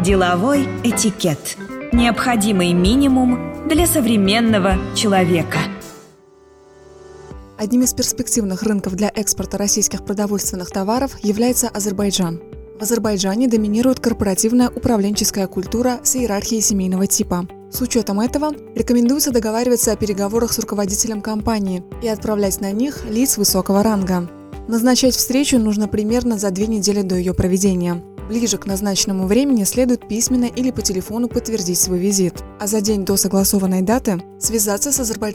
Деловой этикет. Необходимый минимум для современного человека. Одним из перспективных рынков для экспорта российских продовольственных товаров является Азербайджан. В Азербайджане доминирует корпоративная управленческая культура с иерархией семейного типа. С учетом этого рекомендуется договариваться о переговорах с руководителем компании и отправлять на них лиц высокого ранга. Назначать встречу нужно примерно за 2 недели до ее проведения. Ближе к назначенному времени следует письменно или по телефону подтвердить свой визит, а за день до согласованной даты связаться с азербайджанским